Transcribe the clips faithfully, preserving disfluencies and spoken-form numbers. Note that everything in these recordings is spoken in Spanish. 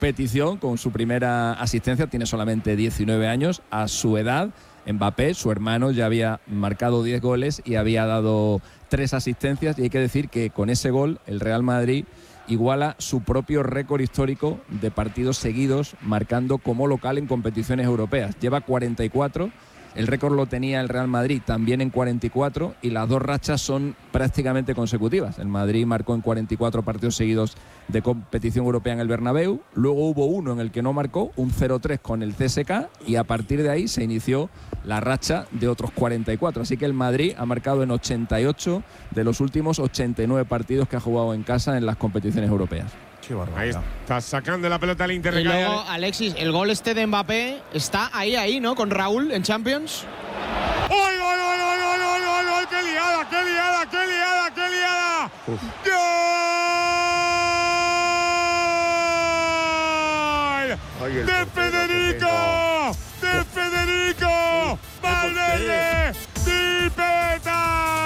competición, con su primera asistencia, tiene solamente diecinueve años. A su edad, Mbappé, su hermano, ya había marcado diez goles y había dado tres asistencias, y hay que decir que con ese gol el Real Madrid iguala su propio récord histórico de partidos seguidos marcando como local en competiciones europeas. Lleva cuarenta y cuatro. El récord lo tenía el Real Madrid también en cuarenta y cuatro, y las dos rachas son prácticamente consecutivas. El Madrid marcó en cuarenta y cuatro partidos seguidos de competición europea en el Bernabéu, luego hubo uno en el que no marcó, un cero tres con el C S K, y a partir de ahí se inició la racha de otros cuarenta y cuatro. Así que el Madrid ha marcado en ochenta y ocho de los últimos ochenta y nueve partidos que ha jugado en casa en las competiciones europeas. Ahí está sacando la pelota al Inter. Y luego, Alexis, el gol este de Mbappé está ahí, ahí, ¿no? Con Raúl en Champions. ¡Gol, gol, gol, gol, gol, gol, gol, gol! ¡Qué liada, qué liada, qué liada, qué liada! ¡Gol! ¡De Federico! ¡De Federico! ¡Valverde! ¡Dipeta!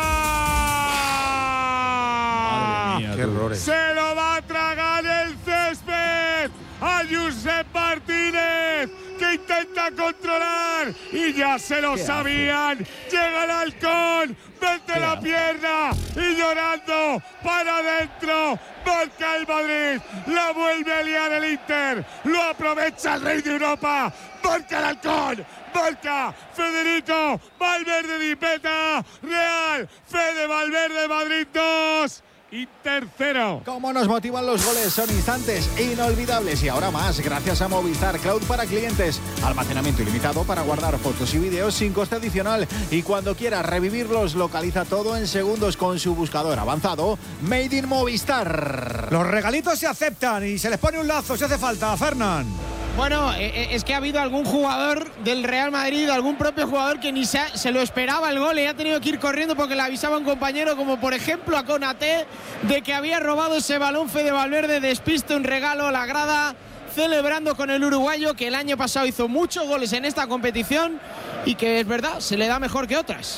¡Qué errores! ¡Se lo va a tragar el césped a Josep Martínez, que intenta controlar, y ya se lo sabían! Llega el halcón, mete la pierna y llorando para adentro, marca el Madrid, la vuelve a liar el Inter, lo aprovecha el rey de Europa, marca el halcón, marca Federico Valverde, Dipeta, Real Fede Valverde, Madrid dos, Inter cero. Cómo nos motivan los goles, son instantes inolvidables, y ahora más gracias a Movistar Cloud para clientes. Almacenamiento ilimitado para guardar fotos y vídeos sin coste adicional, y cuando quieras revivirlos localiza todo en segundos con su buscador avanzado Made in Movistar. Los regalitos se aceptan y se les pone un lazo si hace falta, Fernán. Bueno, eh, es que ha habido algún jugador del Real Madrid, algún propio jugador que ni se, ha, se lo esperaba el gol y ha tenido que ir corriendo porque le avisaba un compañero, como por ejemplo a Konaté, de que había robado ese balón. Fede Valverde despiste un regalo a la grada, celebrando con el uruguayo, que el año pasado hizo muchos goles en esta competición y que es verdad, se le da mejor que otras.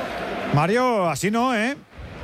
Mario, así no, ¿eh?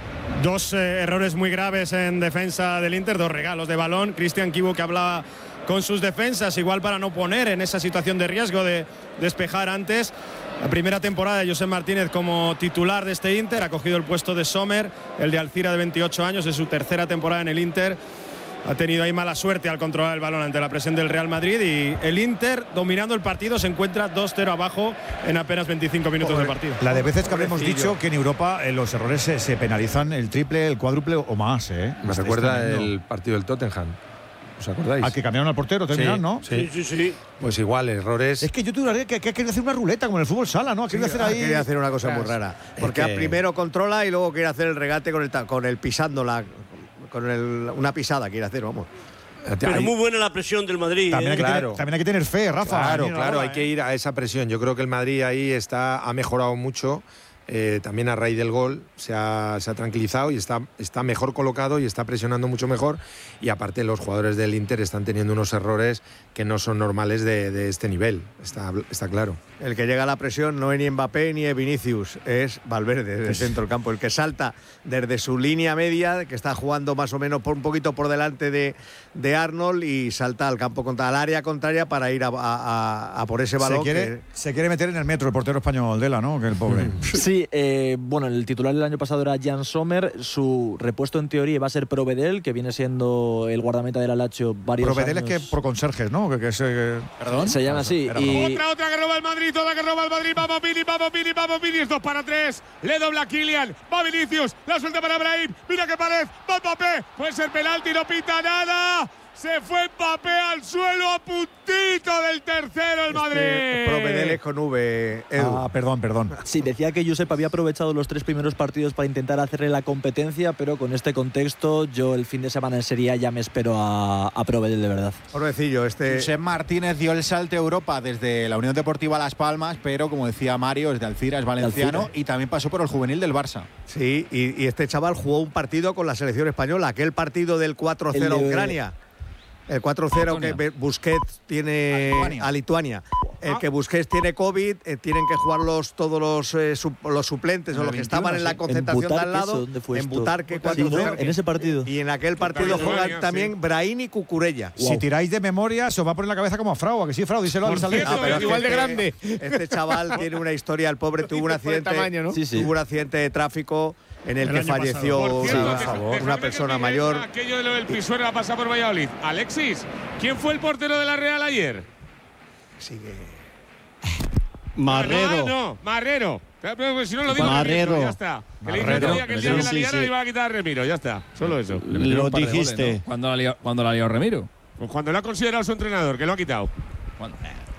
Dos eh, errores muy graves en defensa del Inter, dos regalos de balón. Cristian Chivu, que hablaba con sus defensas, igual para no poner en esa situación de riesgo de despejar antes. La primera temporada de Josep Martínez como titular de este Inter, ha cogido el puesto de Sommer, el de Alcira, de veintiocho años, de su tercera temporada en el Inter. Ha tenido ahí mala suerte al controlar el balón ante la presión del Real Madrid, y el Inter, dominando el partido, se encuentra dos cero abajo en apenas veinticinco minutos de partido. La de veces que habremos dicho que en Europa eh, los errores se, se penalizan el triple, el cuádruple o más, ¿eh? Me recuerda el partido del Tottenham. ¿Os acordáis? Al que cambiaron al portero, terminaron, sí, ¿no? Sí, sí, sí. Pues igual, errores. Es que yo tuve que, que, que hacer una ruleta como en el fútbol sala, ¿no? Quiero sí, hacer ahí. Quería hacer una cosa muy rara. Porque que... primero controla y luego quiere hacer el regate con el, con el pisándola, con el, una pisada quiere hacer, vamos. Pero muy buena la presión del Madrid. También, ¿eh? hay que claro. tener, también hay que tener fe, Rafa. Claro, Mira, claro, bola, hay ¿eh? que ir a esa presión. Yo creo que el Madrid ahí está, ha mejorado mucho. Eh, también a raíz del gol se ha, se ha tranquilizado y está, está mejor colocado y está presionando mucho mejor, y aparte los jugadores del Inter están teniendo unos errores que no son normales de, de este nivel, está, está claro. El que llega a la presión no es ni Mbappé ni es Vinicius, es Valverde del centro del campo, el que salta desde su línea media, que está jugando más o menos por un poquito por delante de, de Arnold, y salta al campo contra el área contraria para ir a, a, a por ese balón. Se quiere, que... se quiere meter en el metro el portero español Dela, ¿no? Que el pobre. Sí. Eh, bueno, el titular del año pasado era Jan Sommer. Su repuesto en teoría va a ser Provedel, que viene siendo el guardameta del Lazio varios Provedel años. es que por conserjes, ¿no? Que, que se, que... Perdón. Se llama así. Y... Otra, otra que roba el Madrid, toda que roba el Madrid. Vamos Vini, vamos Vini, vamos Vini. Dos para tres. Le dobla Kylian. Va Vinicius. La suelta para Brahim. Mira qué pared. Va Mbappé. Puede ser penalti, no pita nada. Se fue Mbappé al suelo a puntito del tercero el Madrid. Este, Provedel es con V, Edu. Ah, perdón, perdón. Sí, decía que Josep había aprovechado los tres primeros partidos para intentar hacerle la competencia, pero con este contexto yo el fin de semana en Serie A ya me espero a, a Provedel de verdad. Pobrecillo, este... Josep Martínez dio el salto a Europa desde la Unión Deportiva Las Palmas, pero como decía Mario, es de Alcira, es valenciano, Alcira. Y también pasó por el juvenil del Barça. Sí, y, y este chaval jugó un partido con la selección española, aquel partido del cuatro cero a Ucrania. El cuatro cero que Busquets tiene a Lituania. a Lituania. eh, que Busquets tiene COVID, eh, tienen que jugar los, todos los, eh, su, los suplentes o los que estaban en la concentración de al lado. En Butarque, sí, ¿no? En ese partido. Y en aquel partido juegan también sí. Brahim y Cucurella. Wow. Si tiráis de memoria, se os va a poner la cabeza como a Frau, ¿a que sí, Frau? Díselo a Luis Cierto, no, pero igual de grande. Este chaval tiene una historia, el pobre tuvo un accidente, tamaño, ¿no? sí, sí. tuvo un accidente de tráfico en el, el que falleció cierto, sí, una, una persona mayor. Aquello de lo del Pisuerga pasa por Valladolid. Alexis, ¿quién fue el portero de la Real ayer? Sigue. Marrero. No, no, Marrero. Pero si no lo digo, Marrero. Remiro, ya está. Que le dije que el día que la liara le iba a quitar a Remiro, ya está. Solo eso. Lo dijiste. Goles, ¿no? ¿Cuándo la lió, cuando la lió Remiro? Pues cuando lo ha considerado su entrenador, que lo ha quitado. ¿Cuándo?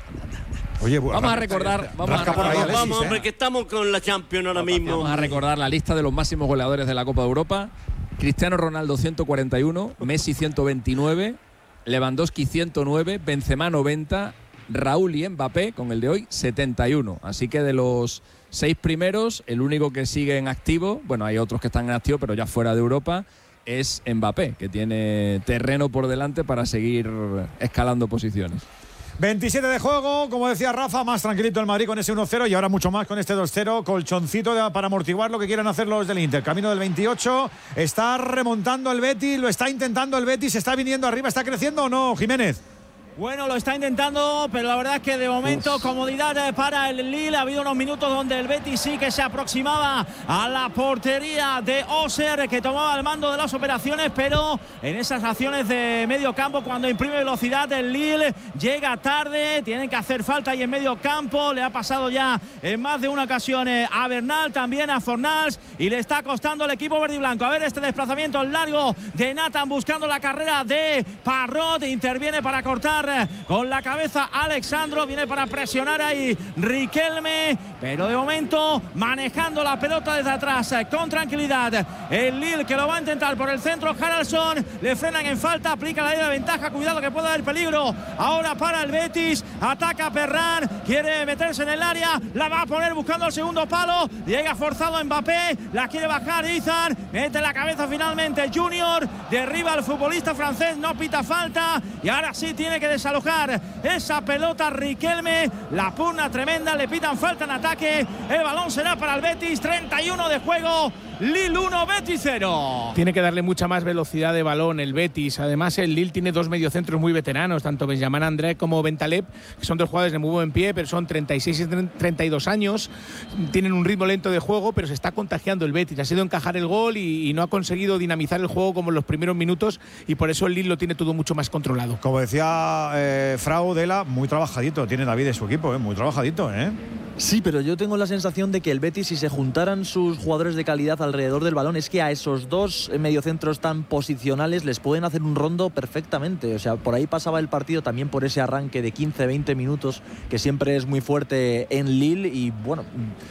Oye, vamos a recordar, vamos, a recordar ahí, vamos hombre, ¿eh? Que estamos con la Champions ahora mismo. Vamos a recordar la lista de los máximos goleadores de la Copa de Europa. Cristiano Ronaldo ciento cuarenta y uno, Messi ciento veintinueve, Lewandowski ciento nueve, Benzema noventa, Raúl y Mbappé con el de hoy setenta y uno. Así que de los seis primeros, el único que sigue en activo, bueno, hay otros que están en activo, pero ya fuera de Europa, es Mbappé, que tiene terreno por delante para seguir escalando posiciones. veintisiete de juego, como decía Rafa, más tranquilito el Madrid con ese uno cero y ahora mucho más con este dos cero, colchoncito de, para amortiguar lo que quieran hacer los del Inter. Camino del veintiocho, está remontando el Betis, lo está intentando el Betis, está viniendo arriba, ¿está creciendo o no, Jiménez? Bueno, lo está intentando, pero la verdad es que de momento Uf. comodidad para el Lille. Ha habido unos minutos donde el Betis sí que se aproximaba a la portería de Oser, que tomaba el mando de las operaciones, pero en esas acciones de medio campo, cuando imprime velocidad, el Lille llega tarde, tienen que hacer falta ahí en medio campo. Le ha pasado ya en más de una ocasión a Bernal, también a Fornals, y le está costando al equipo verde y blanco. A ver este desplazamiento largo de Nathan buscando la carrera de Parrot, interviene para cortar con la cabeza Alexandro, viene para presionar ahí Riquelme, pero de momento manejando la pelota desde atrás con tranquilidad el Lille, que lo va a intentar por el centro. Haraldsson, le frenan en falta, aplica la idea de ventaja, cuidado que puede haber peligro ahora para el Betis. Ataca Ferran, quiere meterse en el área, la va a poner buscando el segundo palo, llega forzado Mbappé, la quiere bajar Ethan, mete la cabeza finalmente Junior, derriba al futbolista francés, no pita falta y ahora sí tiene que desalojar esa pelota Riquelme, la pugna tremenda, le pitan falta en ataque, el balón será para el Betis. Treinta y uno de juego, Lille uno, Betis cero. Tiene que darle mucha más velocidad de balón el Betis. Además, el Lille tiene dos mediocentros muy veteranos, tanto Benjamin André como Bentaleb, que son dos jugadores de muy buen pie, pero son treinta y seis y treinta y dos años. Tienen un ritmo lento de juego, pero se está contagiando el Betis. Ha sido encajar el gol y, y no ha conseguido dinamizar el juego como en los primeros minutos, y por eso el Lille lo tiene todo mucho más controlado. Como decía eh, Frau Dela, muy trabajadito tiene David de su equipo, eh, muy trabajadito, ¿eh? Sí, pero yo tengo la sensación de que el Betis, si se juntaran sus jugadores de calidad alrededor del balón, es que a esos dos mediocentros tan posicionales les pueden hacer un rondo perfectamente. O sea, por ahí pasaba el partido también por ese arranque de quince veinte minutos que siempre es muy fuerte en Lille y bueno,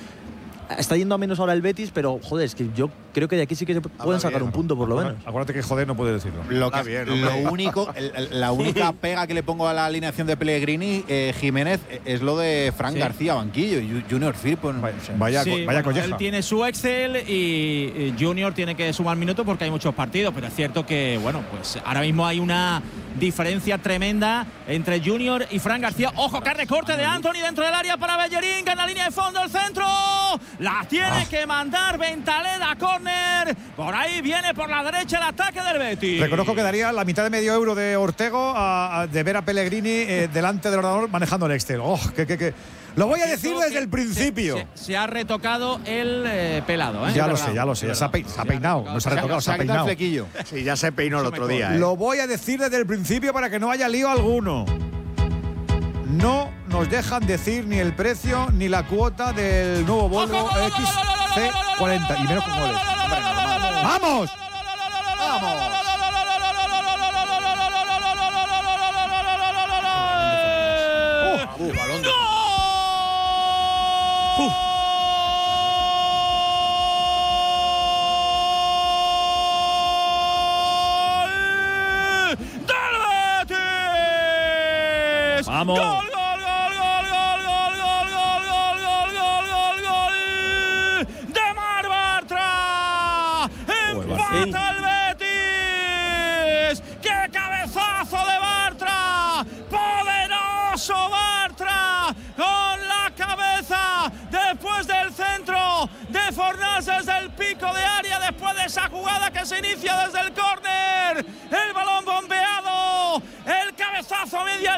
está yendo a menos ahora el Betis, pero joder, es que yo creo que de aquí sí que se pueden sacar un punto por lo menos. Acuérdate que joder no puede decirlo. Lo, que, bien, lo único, el, la única pega que le pongo a la alineación de Pellegrini, eh, Jiménez, es lo de Fran sí. García, banquillo, Junior Firpo. Vaya, sí, vaya bueno, colleja. Él tiene su Excel y Junior tiene que sumar minutos porque hay muchos partidos, pero es cierto que, bueno, pues ahora mismo hay una diferencia tremenda entre Junior y Fran García. Ojo, que recorte de Anthony dentro del área para Bellerín, que en la línea de fondo, el centro. La tiene ah. que mandar Bentaleb a córner. Por ahí viene por la derecha el ataque del Betis. Reconozco que daría la mitad de medio euro de Ortego a, a, de ver a Pellegrini eh, delante del ordenador manejando el Excel. Oh, que, que, que. Lo voy a decir desde el principio. Se, se, se ha retocado el eh, pelado, ¿eh? Ya lo sé, ya lo sé. Ya se ha, pe se ha peinado. No se ha retocado, se ha peinado. Sí, ya se peinó el otro día. ¿eh? Lo voy a decir desde el principio para que no haya lío alguno. No nos dejan decir ni el precio ni la cuota del nuevo Volvo X C cuarenta. Y menos con goles. ¡Vamos! ¡Vamos! Uh, uh, balón de... Uh. ¡Vamos! ¡Gol, gol, gol, gol, gol, gol, gol, gol, gol, gol, gol, gol, gol! ¡De Mar Bartra! ¡Empata el Betis! ¡Qué cabezazo de Bartra! ¡Poderoso Bartra! de Fornals desde el pico de área después de esa jugada que se inicia desde el córner. El balón bombeado, el cabezazo a media